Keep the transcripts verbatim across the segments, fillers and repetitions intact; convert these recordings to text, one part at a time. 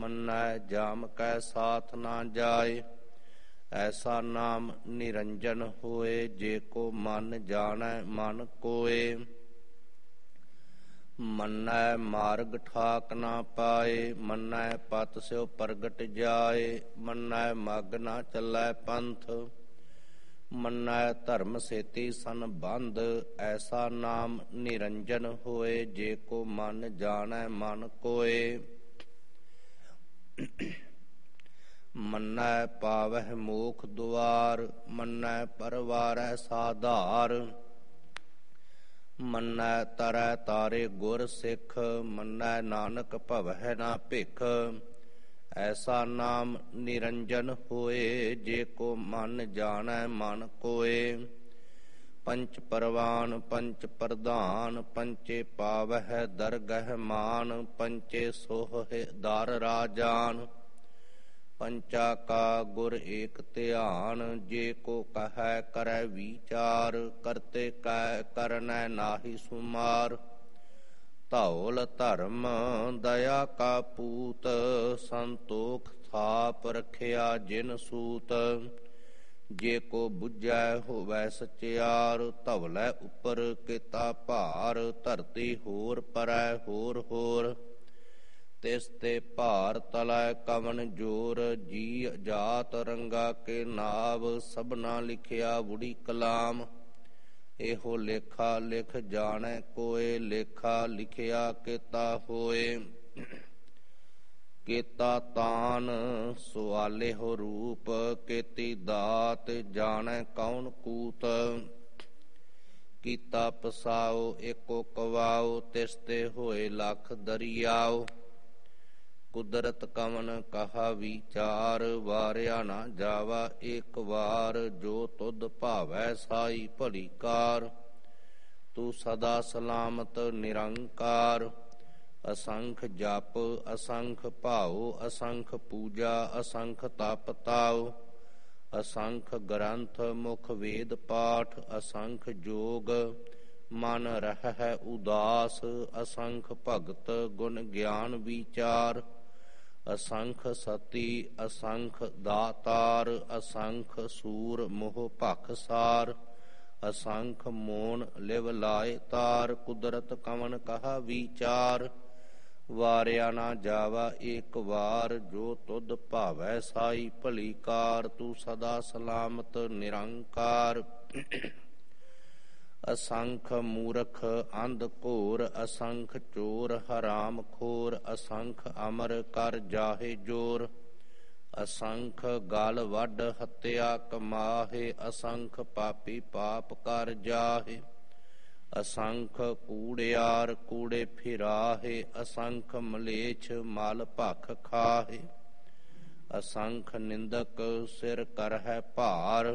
ਮੰਨੈ ਜਾਮ ਕੈ ਸਾਥ ਨਾ ਜਾਏ। ਐਸਾ ਨਾਮ ਨਿਰੰਜਨ ਹੋਏ, ਜੇ ਕੋ ਮਨ ਜਾਣੈ ਮਨ ਕੋਏ। ਮੰਨੈ ਮਾਰਗ ਠਾਕ ਨਾ ਪਾਏ, ਮੰਨੈ ਪਤ ਸਿਉ ਪ੍ਰਗਟ ਜਾਏ। ਮੰਨੈ ਮਗ ਨਾ ਚੱਲੈ ਪੰਥ, ਮੰਨੈ ਧਰਮ ਸੇਤੀ ਸੰਬੰਧ। ਐਸਾ ਨਾਮ ਨਿਰੰਜਨ ਹੋਏ, ਜੇ ਕੋ ਮਨ ਜਾਣੈ ਮਨ ਕੋਏ। ਮੰਨੈ ਪਾਵਹਿ ਮੋਖ ਦੁਆਰ, ਮੰਨੈ ਪਰਵਾਰੈ ਸਾਧਾਰ। ਮੰਨੈ ਤਰੈ ਤਾਰੇ ਗੁਰ ਸਿੱਖ, ਮੰਨੈ ਨਾਨਕ ਭਵਹਿ ਨਾ ਭਿਖ। ਐਸਾ ਨਾਮ ਨਿਰੰਜਨ ਹੋਏ, ਜੇ ਕੋ ਮਨ ਜਾਣੈ ਮਨ ਕੋਏ। ਪੰਚ ਪਰਵਾਨ ਪੰਚ ਪ੍ਰਧਾਨ, ਪੰਚੇ ਪਾਵਹਿ ਦਰਗਹਿ ਮਾਨ। ਪੰਚੇ ਸੋਹਿ ਦਰ ਰਾਜਾਨ, ਪੰਚਾ ਕਾ ਗੁਰ ਏਕ ਧਿਆਨ। ਜੇ ਕੋ ਕਹੈ ਕਰੈ ਵਿਚਾਰ, ਕਰਤੇ ਕੈ ਕਰਨੈ ਨਾਹੀ ਸੁਮਾਰ। ਧੌਲ ਧਰਮ ਦਇਆ ਕਾ ਪੂਤ, ਸੰਤੋਖ ਥਾਪ ਰਖਿਆ ਜਿਨ ਸੂਤ। ਜੇ ਕੋ ਬੁਝੈ ਹੋਵੈ ਸਚਿਆਰ, ਧਵਲੈ ਉਪਰ ਕੀਤਾ ਭਾਰ। ਧਰਤੀ ਹੋਰ ਪਰੈ ਹੋਰ ਹੋਰ, ਤਿਸ ਤੇ ਭਾਰ ਤਲੈ ਕਵਨ ਜੋਰ। ਜੀ ਜਾਤ ਰੰਗਾ ਕੇ ਨਾਵ, ਸਭਨਾ ਲਿਖਿਆ ਬੁੜੀ ਕਲਾਮ। ਇਹੋ ਲੇਖਾ ਲਿਖ ਜਾਣੈ ਕੋਏ, ਲੇਖਾ ਲਿਖਿਆ ਕੇਤਾ ਹੋਏ। ਕੇਤਾ ਤਾਨ ਸੁਆਲੇ ਹੋ ਰੂਪ, ਕੇਤੀ ਦਾਤ ਜਾਣੈ ਕੌਣ ਕੂਤ। ਕੀਤਾ ਪਸਾਓ ਏਕੋ ਕਵਾਓ, ਤਿਸ ਤੇ ਹੋਏ ਲੱਖ ਦਰਿਆਓ। ਕੁਦਰਤ ਕਵਨ ਕਹਾ ਵਿਚਾਰ, ਵਾਰਿਆ ਨਾ ਜਾਵਾ ਏਕ ਵਾਰ। ਜੋ ਤੁਧ ਭਾਵੈ ਸਾਈ ਭਲੀ ਕਾਰ, ਤੂੰ ਸਦਾ ਸਲਾਮਤ ਨਿਰੰਕਾਰ। ਅਸੰਖ ਜਪ ਅਸੰਖ ਭਾਉ, ਅਸੰਖ ਪੂਜਾ ਅਸੰਖ ਤਪ ਤਾਉ। ਅਸੰਖ ਗ੍ਰੰਥ ਮੁਖ ਵੇਦ ਪਾਠ, ਅਸੰਖ ਜੋਗ ਮਨ ਰਹਿ ਉਦਾਸ। ਅਸੰਖ ਭਗਤ ਗੁਣ ਗਿਆਨ ਵਿਚਾਰ, ਅਸੰਖ ਸਤੀ ਅਸੰਖ ਦਾਤਾਰ। ਅਸੰਖ ਸੂਰ ਮੋਹ ਭਖ ਸਾਰ, ਅਸੰਖ ਮੋਨ ਲਿਵ ਲਾਏ ਤਾਰ। ਕੁਦਰਤ ਕਵਨ ਕਹਾ ਵਿਚਾਰ, ਵਾਰਿਆ ਨਾ ਜਾਵਾ ਏਕ ਵਾਰ। ਜੋ ਤੁਧ ਭਾਵੈ ਸਾਈ ਭਲੀ ਕਾਰ, ਤੂੰ ਸਦਾ ਸਲਾਮਤ ਨਿਰੰਕਾਰ। ਅਸੰਖ ਮੂਰਖ ਅੰਧ ਘੋਰ, ਅਸੰਖ ਚੋਰ ਹਰਾਮ ਖੋਰ। ਅਸੰਖ ਅਮਰ ਕਰ ਜਾਹੇ ਜੋਰ, ਅਸੰਖ ਗਲ ਵੱਢ ਹੱਤਿਆ ਕਮਾਹੇ। ਅਸੰਖ ਪਾਪੀ ਪਾਪ ਕਰ ਜਾਹੇ, ਅਸੰਖ ਕੂੜਿਆਰ ਕੂੜੇ ਫਿਰਾਹੇ। ਅਸੰਖ ਮਲੇਛ ਮਲ ਭਖ ਖਾਹੇ, ਅਸੰਖ ਨਿੰਦਕ ਸਿਰ ਕਰਹਿ ਭਾਰ।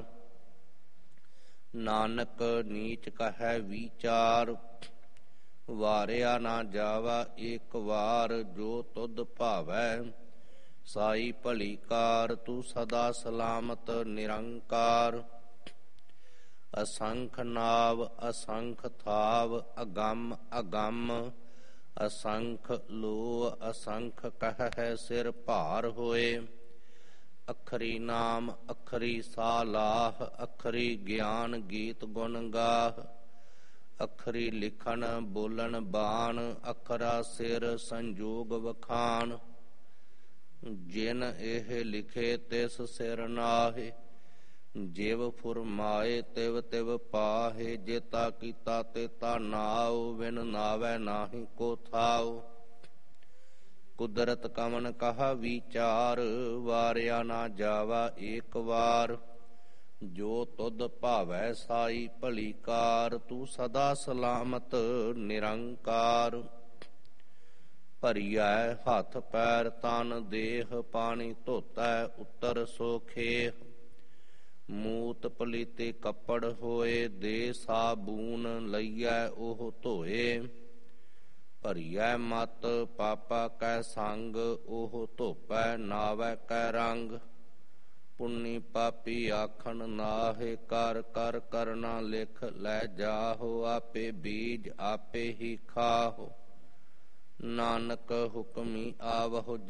ਨਾਨਕ ਨੀਚ ਕਹੈ ਵਿਚਾਰ, ਵਾਰਿਆ ਨਾ ਜਾਵਾ ਏਕ ਵਾਰ। ਜੋ ਤੁਧ ਭਾਵੈ ਸਾਈ ਭਲੀ ਕਾਰ, ਤੂੰ ਸਦਾ ਸਲਾਮਤ ਨਿਰੰਕਾਰ। ਅਸੰਖ ਨਾਵ ਅਸੰਖ ਥਾਵ, ਅਗੰਮ ਅਗੰਮ ਅਸੰਖ ਲੋ। ਅਸੰਖ ਕਹਿ ਸਿਰ ਭਾਰ ਹੋਏ, ਅਖਰੀ ਨਾਮ ਅਖਰੀ ਸਾਲਾਹ। ਅਖਰੀ ਗਿਆਨ ਗੀਤ ਗੁਣ ਗਾਹ, ਅਖਰੀ ਲਿਖਣ ਬੋਲਣ ਬਾਣ। ਅਖਰਾ ਸਿਰ ਸੰਜੋਗ ਵਖਾਣ, ਜਿਨ ਇਹ ਲਿਖੇ ਤਿਸ ਸਿਰ ਨਾਹੇ। ਜਿਵ ਫੁਰਮਾਏ ਤਿਵ ਤਿਵ ਪਾਹੇ, ਜੇਤਾ ਕੀਤਾ ਤੇਤਾ ਨਾਉ। ਵਿਨ ਨਾਵੈ ਨਾਹੀ ਕੋ ਥਾਉ, ਕੁਦਰਤ ਕਵਨ ਕਹਾ ਵਿਚਾਰ। ਵਾਰਿਆ ਨਾ ਜਾਵਾ ਏਕ ਵਾਰ, ਜੋ ਤੁਧ ਭਾਵੈ ਸਾਈ ਭਲੀ ਕਾਰ। ਤੂੰ ਸਦਾ ਸਲਾਮਤ ਨਿਰੰਕਾਰ। ਭਰੀਐ ਹੱਥ ਪੈਰ ਤਨ ਦੇਹ, ਪਾਣੀ ਧੋਤੈ ਉੱਤਰ ਸੋ ਖੇਹ। ਮੂਤ ਪਲੀਤੇ ਕੱਪੜ ਹੋਏ, ਦੇ ਸਾਬੂਨ ਲਈਐ ਉਹ ਧੋਏ। ਭਰੀਐ ਮਤ ਪਾਪਾ ਕੈ ਸੰਗ, ਉਹ ਧੋਪੈ ਨਾਵੈ ਕੈ ਰੰਗ। ਪੁੰਨੀ ਪਾਪੀ ਆਖਣ ਨਾਹੇ, ਕਰ ਕਰ ਕਰਨਾ ਲਿਖ ਲੈ ਜਾਹੋ। ਆਪੇ ਬੀਜ ਆਪੇ ਹੀ ਖਾਹੋ, ਨਾਨਕ ਹੁਕਮੀ ਆਵਹੁ